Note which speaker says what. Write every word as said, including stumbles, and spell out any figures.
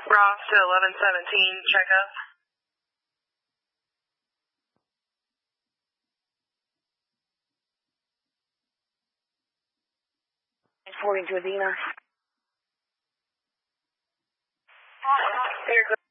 Speaker 1: Ross to eleven seventeen, check up.
Speaker 2: Transporting to Adena.
Speaker 1: Here,